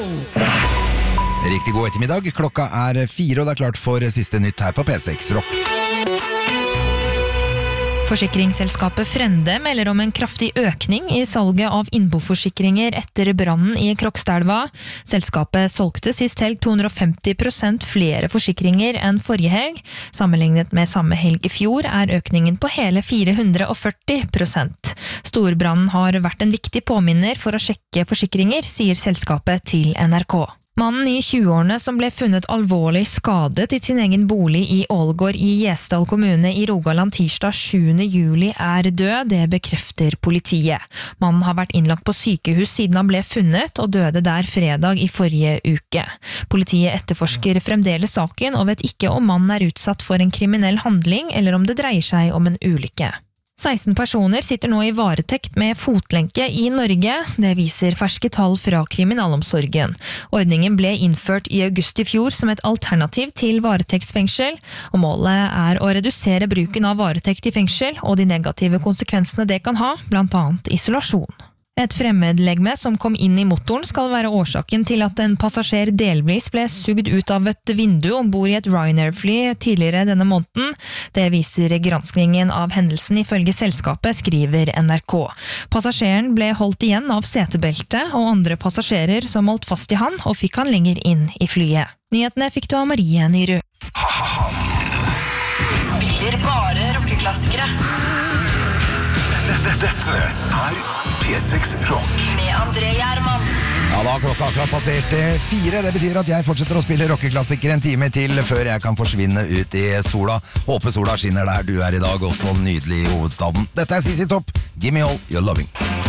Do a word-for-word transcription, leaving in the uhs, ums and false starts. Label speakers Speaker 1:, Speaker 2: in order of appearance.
Speaker 1: Riktig god ettermiddag, klokka er fire og det er klart for siste nytt her på P seks Rock.
Speaker 2: Forsikringsselskapet Frende melder om en kraftig økning i salget av innboforsikringer etter brannen i Krokstadelva. Selskapet solgte sist helg to hundre og femti prosent flere forsikringer enn forrige helg. Sammenlignet med samme helg i fjor er økningen på hele fire hundre og førti prosent. Storbrannen har vært en viktig påminner for å sjekke forsikringer, sier selskapet til N R K. Mannen i tjueårene som ble funnet alvorlig skadet i sin egen bolig i Ålgård i Gjesdal kommune i Rogaland tirsdag sjuende juli er død, det bekrefter politiet. Mannen har vært innlagt på sykehus siden han ble funnet og døde der fredag i forrige uke. Politiet etterforsker fremdeles saken og vet ikke om mannen er utsatt for en kriminell handling eller om det dreier seg om en ulykke. seksten personer sitter nå i varetekt med fotlenke i Norge. Det viser ferske tall fra kriminalomsorgen. Ordningen ble innført i august i fjor som et alternativ til varetektsfengsel, og målet er å redusere bruken av varetekt i fengsel og de negative konsekvensene det kan ha, blant annet isolasjon. Et fremmedlegeme som kom inn i motoren skal være årsaken til at en passasjer delvis ble sugd ut av et vindu ombord i et Ryanair-fly tidligere denne måneden. Det viser granskningen av hendelsen ifølge selskapet, skriver N R K. Passasjeren ble holdt igjen av setebeltet, og andre passasjerer som holdt fast i han og fikk han lenger inn i flyet. Nyhetene fikk du av Marie Nyrud.
Speaker 3: Spiller bare rockeklassikere.
Speaker 4: Dette er P seks Rock
Speaker 3: med André Gjerman.
Speaker 1: Ja, da har klokka akkurat passert fire. Det betyr at jeg fortsetter å spille rockeklassikere en time til før jeg kan forsvinne ut i sola. Håper sola skinner der du er i dag, også nydelig i hovedstaden. Dette er Sissy Top. Give me all your loving.